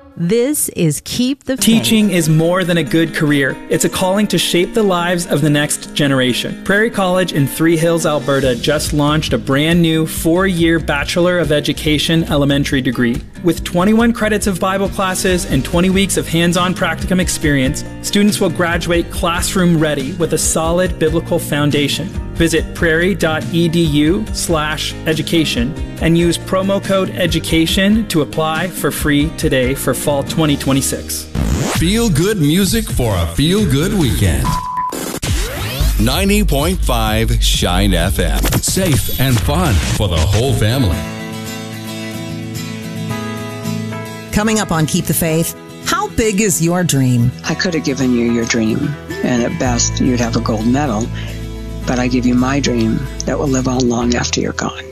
This is Keep the Faith. Teaching is more than a good career. It's a calling to shape the lives of the next generation. Prairie College in Three Hills, Alberta just launched a brand new 4-year Bachelor of Education elementary degree. With 21 credits of Bible classes and 20 weeks of hands-on practicum experience, students will graduate classroom ready with a solid biblical foundation. Visit prairie.edu/education and use promo code EDUCATION to apply for free today for fall 2026. Feel good music for a feel-good weekend. 90.5 Shine FM. Safe and fun for the whole family. Coming up on Keep the Faith, how big is your dream? I could have given you your dream, and at best, you'd have a gold medal. But I give you my dream that will live on long after you're gone.